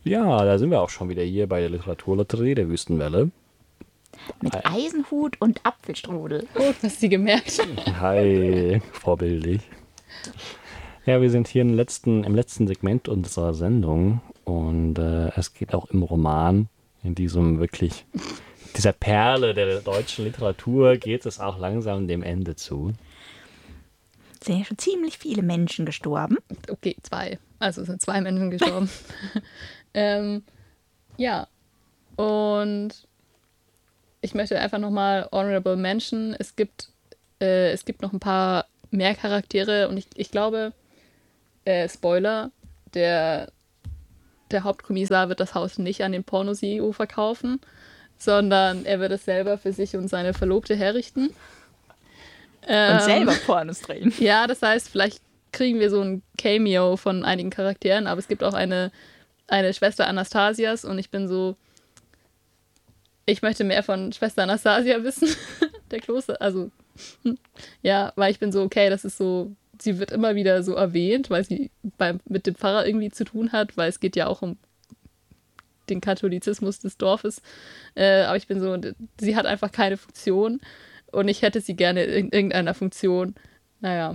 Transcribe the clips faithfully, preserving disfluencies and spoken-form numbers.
Ja, da sind wir auch schon wieder hier bei der Literaturlotterie der Wüstenwelle. Mit Eisenhut und Apfelstrudel. Oh, hast du gemerkt? Hi, vorbildlich. Ja, wir sind hier im letzten, im letzten Segment unserer Sendung und äh, es geht auch im Roman, in diesem wirklich, dieser Perle der deutschen Literatur, geht es auch langsam dem Ende zu. Es sind ja schon ziemlich viele Menschen gestorben. Okay, zwei. Also es sind zwei Menschen gestorben. ähm, ja, und ich möchte einfach nochmal Honorable Mention. Es gibt, äh, es gibt noch ein paar mehr Charaktere und ich, ich glaube, äh, Spoiler, der, der Hauptkommissar wird das Haus nicht an den Porno-C E O verkaufen, sondern er wird es selber für sich und seine Verlobte herrichten. Ähm, Und selber Pornos drehen. Ja, das heißt, vielleicht kriegen wir so ein Cameo von einigen Charakteren, aber es gibt auch eine, eine Schwester Anastasias und ich bin so, ich möchte mehr von Schwester Anastasia wissen, der Kloster, also, hm, ja, weil ich bin so, okay, das ist so, sie wird immer wieder so erwähnt, weil sie beim, mit dem Pfarrer irgendwie zu tun hat, weil es geht ja auch um den Katholizismus des Dorfes, äh, aber ich bin so, sie hat einfach keine Funktion und ich hätte sie gerne in irgendeiner Funktion, naja.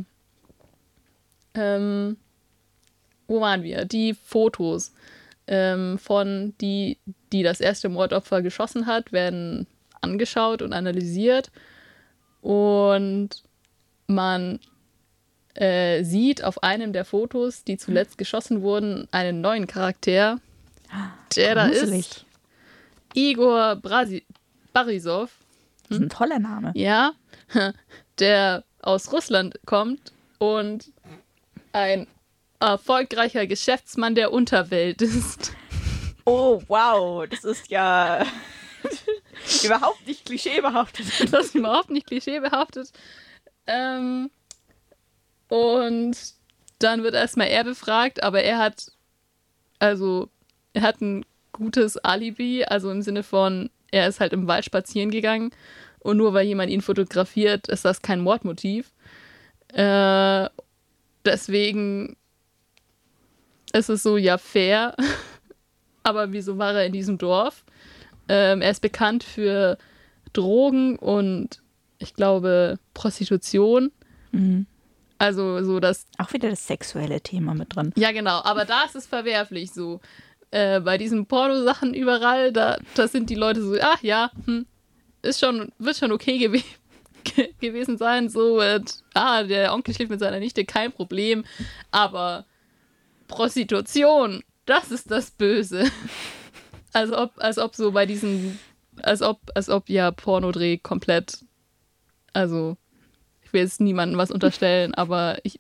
Ähm, wo waren wir? Die Fotos ähm, von die, die das erste Mordopfer geschossen hat, werden angeschaut und analysiert. Und man äh, sieht auf einem der Fotos, die zuletzt geschossen wurden, einen neuen Charakter, der da Gruselig. ist. Igor Brasi- Barisov. Das ist ein toller Name. Ja, der aus Russland kommt und ein erfolgreicher Geschäftsmann der Unterwelt ist. Oh, wow. Das ist ja überhaupt nicht klischeebehaftet. Das ist überhaupt nicht klischeebehaftet. Ähm, und dann wird erstmal er befragt, aber er hat, also, er hat ein gutes Alibi, also im Sinne von, er ist halt im Wald spazieren gegangen und nur weil jemand ihn fotografiert, ist das kein Mordmotiv. Äh, deswegen ist es so, ja, fair. Aber wieso war er in diesem Dorf? Ähm, er ist bekannt für Drogen und ich glaube Prostitution. Mhm. Also so das. Auch wieder das sexuelle Thema mit drin. Ja, genau, aber da ist es verwerflich so. Äh, bei diesen Pornosachen überall, da, da sind die Leute so, ach ja, hm, ist schon, wird schon okay gew ge gewesen sein. So, äh, ah, der Onkel schläft mit seiner Nichte, kein Problem. Aber Prostitution, das ist das Böse. Als ob, als ob so bei diesen, als ob, als ob ja Pornodreh komplett, also ich will jetzt niemandem was unterstellen, aber ich,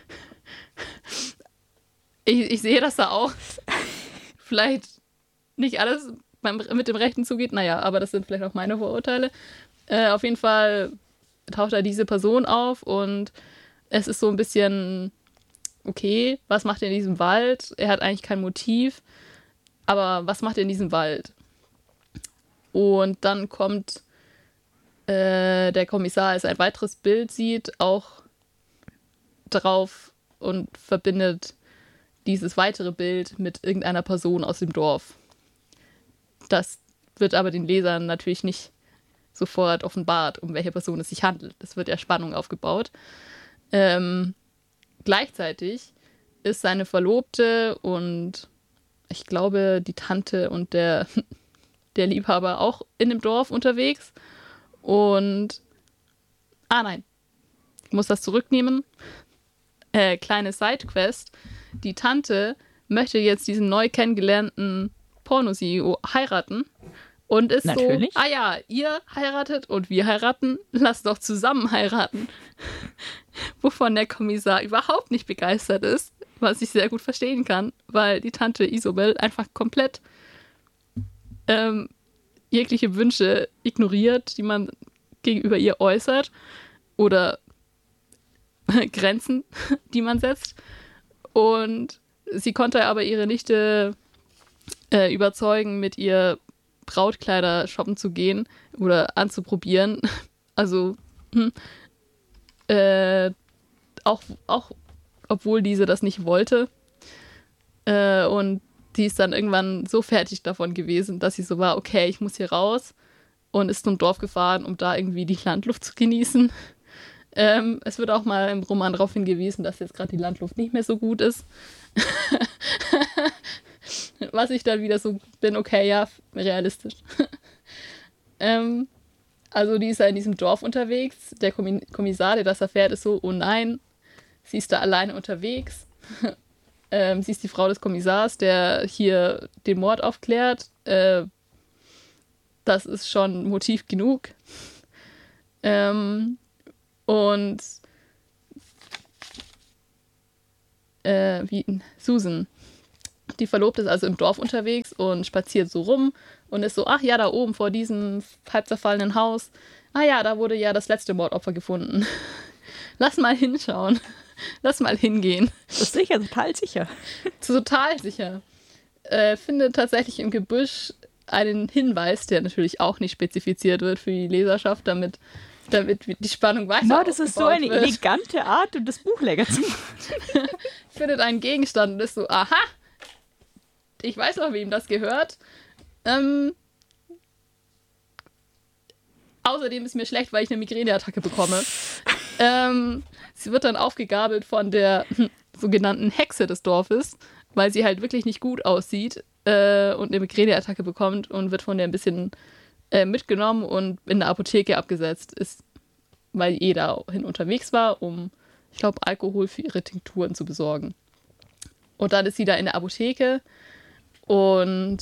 ich, ich sehe, dass da auch vielleicht nicht alles beim, mit dem Rechten zugeht. Naja, aber das sind vielleicht auch meine Vorurteile. Äh, auf jeden Fall taucht da diese Person auf und es ist so ein bisschen, okay, was macht er in diesem Wald? Er hat eigentlich kein Motiv, aber was macht er in diesem Wald? Und dann kommt äh, der Kommissar, als er ein weiteres Bild sieht, auch drauf und verbindet dieses weitere Bild mit irgendeiner Person aus dem Dorf. Das wird aber den Lesern natürlich nicht sofort offenbart, um welche Person es sich handelt. Es wird ja Spannung aufgebaut. Ähm, gleichzeitig ist seine Verlobte und ich glaube die Tante und der, der Liebhaber auch in dem Dorf unterwegs. Und ah nein, ich muss das zurücknehmen. Äh, kleine Sidequest. Die Tante möchte jetzt diesen neu kennengelernten Porno-C E O heiraten und ist Natürlich. so, ah ja, ihr heiratet und wir heiraten, lasst doch zusammen heiraten. Wovon der Kommissar überhaupt nicht begeistert ist, was ich sehr gut verstehen kann, weil die Tante Isobel einfach komplett ähm, jegliche Wünsche ignoriert, die man gegenüber ihr äußert oder Grenzen, die man setzt. Und sie konnte aber ihre Nichte äh, überzeugen, mit ihr Brautkleider shoppen zu gehen oder anzuprobieren. Also hm, äh, auch, auch obwohl diese das nicht wollte. Äh, und die ist dann irgendwann so fertig davon gewesen, dass sie so war, okay, ich muss hier raus und ist zum Dorf gefahren, um da irgendwie die Landluft zu genießen. Ähm, es wird auch mal im Roman darauf hingewiesen, dass jetzt gerade die Landluft nicht mehr so gut ist. Was ich dann wieder so bin, okay, ja, realistisch. ähm, also die ist ja in diesem Dorf unterwegs. Der Kommissar, der das erfährt, ist so, oh nein, sie ist da alleine unterwegs. ähm, sie ist die Frau des Kommissars, der hier den Mord aufklärt. Äh, das ist schon Motiv genug. Ähm, und äh, wie Susan, die Verlobte ist also im Dorf unterwegs und spaziert so rum und ist so, ach ja, da oben vor diesem halb zerfallenen Haus, ah ja, da wurde ja das letzte Mordopfer gefunden. Lass mal hinschauen. Lass mal hingehen. Das ist sicher, total sicher. Total sicher. Äh, findet tatsächlich im Gebüsch einen Hinweis, der natürlich auch nicht spezifiziert wird für die Leserschaft, damit, damit die Spannung weiter No, das ist so eine wird. elegante Art, um das Buch länger zu machen. Findet einen Gegenstand und ist so, aha, ich weiß noch, wem das gehört. Ähm, außerdem ist mir schlecht, weil ich eine Migräneattacke bekomme. ähm, sie wird dann aufgegabelt von der hm, sogenannten Hexe des Dorfes, weil sie halt wirklich nicht gut aussieht äh, und eine Migräneattacke bekommt und wird von der ein bisschen äh, mitgenommen und in der Apotheke abgesetzt ist, weil jeder hin unterwegs war, um, ich glaube, Alkohol für ihre Tinkturen zu besorgen. Und dann ist sie da in der Apotheke und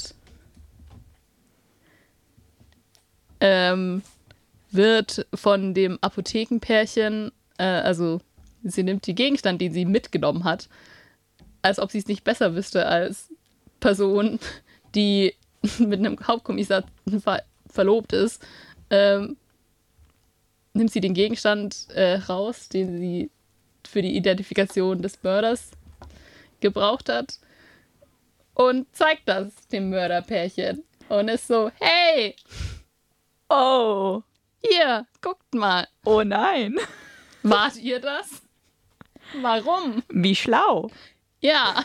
ähm, wird von dem Apothekenpärchen, äh, also sie nimmt die Gegenstand, den sie mitgenommen hat, als ob sie es nicht besser wüsste als Person, die mit einem Hauptkommissar ver- verlobt ist, ähm, nimmt sie den Gegenstand äh, raus, den sie für die Identifikation des Mörders gebraucht hat und zeigt das dem Mörderpärchen und ist so, hey, Oh, hier, guckt mal, oh nein. wart ihr das? Warum? Wie schlau. Ja.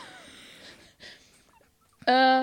äh,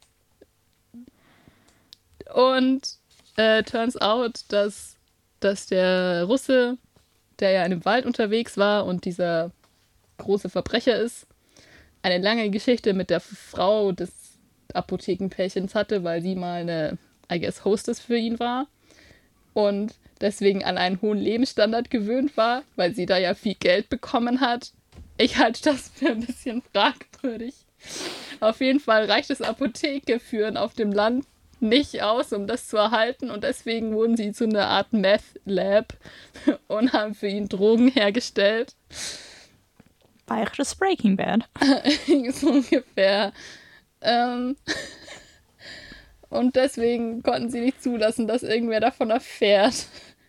und äh, turns out, dass, dass der Russe, der ja in dem Wald unterwegs war und dieser große Verbrecher ist, eine lange Geschichte mit der Frau des Apothekenpärchens hatte, weil sie mal eine, I guess, Hostess für ihn war und deswegen an einen hohen Lebensstandard gewöhnt war, weil sie da ja viel Geld bekommen hat. Ich halte das für ein bisschen fragwürdig. Auf jeden Fall reicht das Apotheke führen auf dem Land nicht aus, um das zu erhalten und deswegen wurden sie zu einer Art Meth-Lab und haben für ihn Drogen hergestellt. Bayerisches Breaking Bad. So ungefähr. Ähm und deswegen konnten sie nicht zulassen, dass irgendwer davon erfährt.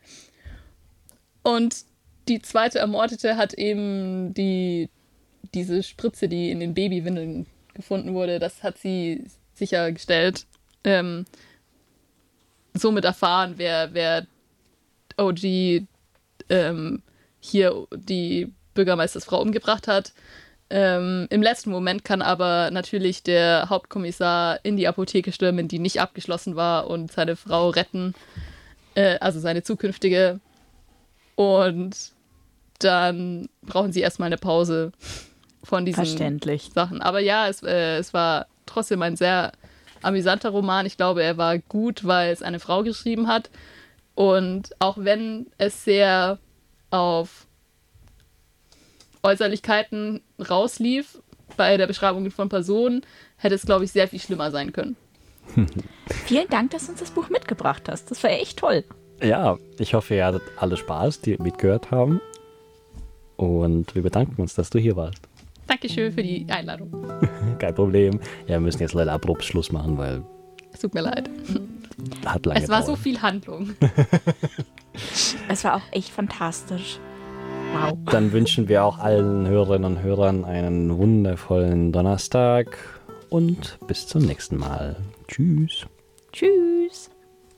Und die zweite Ermordete hat eben die, diese Spritze, die in den Babywindeln gefunden wurde, das hat sie sichergestellt. Ähm, somit erfahren, wer, wer O G ähm, hier die Bürgermeistersfrau umgebracht hat. Ähm, Im letzten Moment kann aber natürlich der Hauptkommissar in die Apotheke stürmen, die nicht abgeschlossen war, und seine Frau retten, äh, also seine zukünftige. Und dann brauchen sie erstmal eine Pause von diesen Verständlich. Sachen. Aber ja, es, äh, es war trotzdem ein sehr amüsanter Roman. Ich glaube, er war gut, weil es eine Frau geschrieben hat. Und auch wenn es sehr auf Äußerlichkeiten rauslief bei der Beschreibung von Personen, hätte es, glaube ich, sehr viel schlimmer sein können. Vielen Dank, dass du uns das Buch mitgebracht hast. Das war echt toll. Ja, ich hoffe, ihr hattet alle Spaß, die mitgehört haben. Und wir bedanken uns, dass du hier warst. Dankeschön für die Einladung. Kein Problem. Ja, wir müssen jetzt leider abrupt Schluss machen, weil Es tut mir leid. hat lange Es war so gedauert. viel Handlung. Es war auch echt fantastisch. Wow. Dann wünschen wir auch allen Hörerinnen und Hörern einen wundervollen Donnerstag und bis zum nächsten Mal. Tschüss. Tschüss.